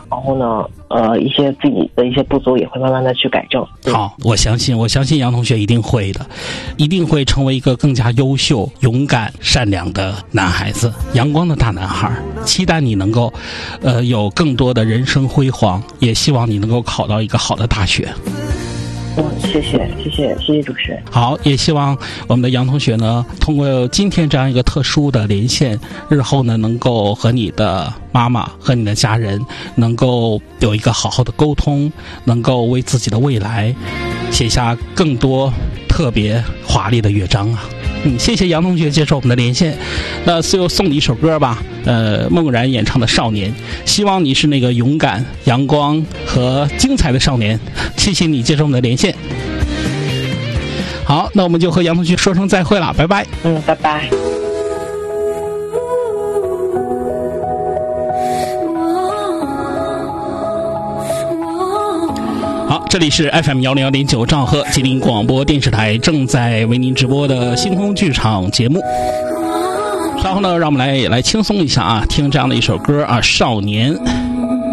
然后呢一些自己的一些不足也会慢慢的去改正。 好，我相信杨同学一定会的，一定会成为一个更加优秀、勇敢、善良的男孩子，阳光的大男孩。期待你能够有更多的人生辉煌，也希望你能够考到一个好的大学。 谢谢主持人。 好，也希望我们的杨同学呢，通过今天这样一个特殊的连线，日后呢能够和你的妈妈和你的家人能够有一个好好的沟通，能够为自己的未来写下更多特别华丽的乐章啊。谢谢杨同学接受我们的连线。那最后送你一首歌吧，梦然演唱的《少年》，希望你是那个勇敢、阳光和精彩的少年。谢谢你接受我们的连线。好，那我们就和杨同学说声再会了，拜拜。 拜拜。 好，这里是 FM101.9兆赫吉林广播电视台正在为您直播的星空剧场节目。稍后呢，让我们来轻松一下啊，听这样的一首歌啊，《少年》。